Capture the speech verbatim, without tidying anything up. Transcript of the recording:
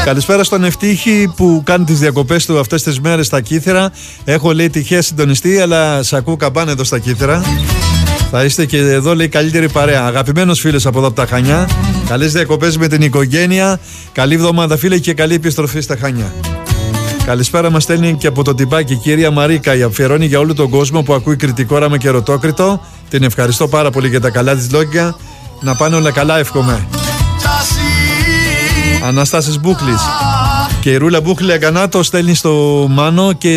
Καλησπέρα στον Ευτύχη που κάνει τις διακοπές του αυτές τις μέρες στα Κύθυρα. Έχω, λέει, τυχαία συντονιστεί, αλλά σ' ακούω καμπάνε εδώ στα Κύθυρα. Θα είστε και εδώ, λέει, καλύτερη παρέα. Αγαπημένος φίλος από εδώ από τα Χανιά. Καλές διακοπές με την οικογένεια. Καλή εβδομάδα, φίλε, και καλή επιστροφή στα Χανιά. Καλησπέρα μας στέλνει και από το τυπάκι κυρία Μαρίκα. Η αφιερώνει για όλο τον κόσμο που ακούει κριτικό όραμα και ρωτόκριτο. Την ευχαριστώ πάρα πολύ για τα καλά της λόγια. Να πάνε όλα καλά, εύχομαι. Αναστάσης Μπούκλης. Και η Ρούλα Μπούκλη Αγκανάτο στέλνει στο Μάνο και